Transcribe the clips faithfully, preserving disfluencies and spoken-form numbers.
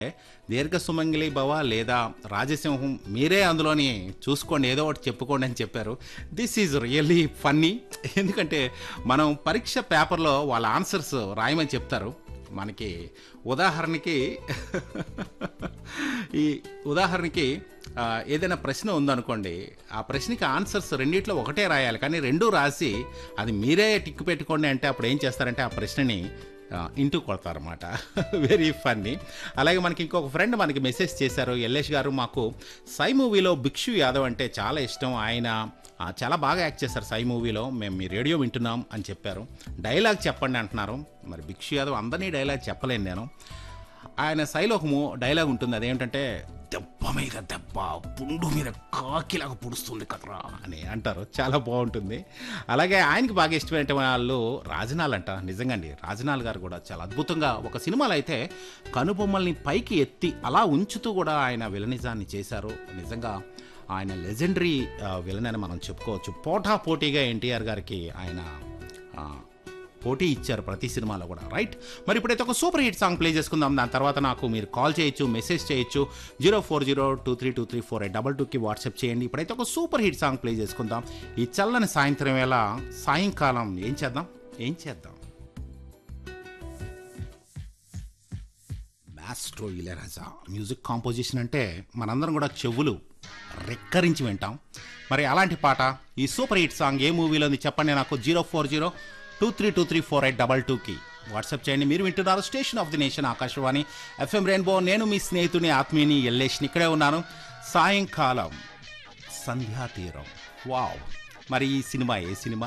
దీర్ఘ సుమంగళి భవ లేదా రాజసింహం మీరే అందులోని చూసుకోండి, ఏదో ఒకటి చెప్పుకోండి అని చెప్పారు. This is really funny. ఎందుకంటే మనం పరీక్ష పేపర్లో వాళ్ళ ఆన్సర్స్ రాయమని చెప్తారు. మనకి ఉదాహరణకి ఈ ఉదాహరణకి ఆ, ఏదైనా ప్రశ్న ఉందనుకోండి, ఆ ప్రశ్నకి ఆన్సర్స్ రెండిట్లో ఒకటే రాయాలి, కానీ రెండు రాసి అది మీరే టిక్ పెట్టుకోండి అంటే అప్పుడు ఏం చేస్తారంటే ఆ ప్రశ్నని ఇంటూ కొడతారన్నమాట. Very funny. అలాగే మనకి ఇంకొక ఫ్రెండ్ మనకి మెసేజ్ చేశారు, ఎల్లేష్ గారు మాకు సై మూవీలో భిక్షు యాదవ్ అంటే చాలా ఇష్టం, ఆయన ఆ, చాలా బాగా యాక్ట్ చేశారు సై మూవీలో, మేము మీ రేడియో వింటున్నాం అని చెప్పారు. డైలాగ్ చెప్పండి అంటున్నారు. మరి భిక్షు యాదవ్ అందరినీ డైలాగ్ చెప్పలేను నేను. ఆయన సైలో ఒక మూ డైలాగ్ ఉంటుంది, అదేంటంటే దెబ్బ మీద దెబ్బ పుండు మీద కాకిలాగా పుడుస్తుంది కదరా అని అంటారు. చాలా బాగుంటుంది. అలాగే ఆయనకి బాగా ఇష్టమైన వాళ్ళు రాజనాల్ అంట. నిజంగా అండి, రాజనాల్ గారు కూడా చాలా అద్భుతంగా ఒక సినిమాలో అయితే కనుబొమ్మల్ని పైకి ఎత్తి అలా ఉంచుతూ కూడా ఆయన విలనిజాన్ని చేశారు. నిజంగా ఆయన లెజెండరీ విలన్ అని మనం చెప్పుకోవచ్చు. పోటా పోటీగా ఎన్టీఆర్ గారికి ఆయన పోటీ ఇచ్చారు ప్రతి సినిమాలో కూడా, రైట్. మరి ఇప్పుడైతే ఒక సూపర్ హిట్ సాంగ్ ప్లే చేసుకుందాం. దాని తర్వాత నాకు మీరు కాల్ చేయొచ్చు, మెసేజ్ చేయొచ్చు, zero four zero two three two three four eight double టూకి వాట్సాప్ చేయండి. ఇప్పుడైతే ఒక సూపర్ హిట్ సాంగ్ ప్లే చేసుకుందాం. ఈ చల్లని సాయంత్రం వేళ సాయంకాలం ఏం చేద్దాం ఏం చేద్దాం మాస్ట్రో ఇళయరాజా మ్యూజిక్ కాంపోజిషన్ అంటే మనందరం కూడా చెవులు రెక్కరించి వింటాం. మరి అలాంటి పాట, ఈ సూపర్ హిట్ సాంగ్ ఏ మూవీలోని చెప్పండి నాకు. Zero four zero two three two three four eight double టూకి వాట్సాప్ చేయండి. మీరు వింటున్నారు station of the nation Akashvani FM rainbow. నేను మీ స్నేహితుని ఆత్మీయుని ఎల్లేష్ని, ఇక్కడే ఉన్నాను. సాయంకాలం సంధ్యా తీరం. వావ్. మరి ఈ సినిమా ఏ సినిమా?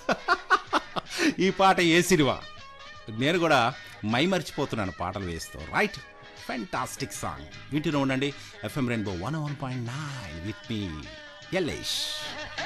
ఈ పాట ఏ సినిమా? నేను కూడా మై మర్చిపోతున్నాను పాటలు వేస్తూ, రైట్. ఫ్యాంటాస్టిక్ సాంగ్ వింటూనే ఉండండి. FM rainbow one one point nine with me Yellesh.